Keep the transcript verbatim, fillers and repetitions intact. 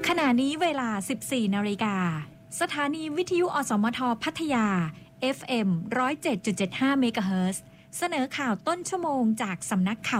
ขณะนี้เวลา สิบสี่ นาฬิกาสถานีวิทยุอสมทพัทยา เอฟ เอ็ม หนึ่งศูนย์เจ็ดจุดเจ็ดห้า เมกะเฮิรตซ์เสนอข่าวต้นชั่วโมงจากสำนักข่าว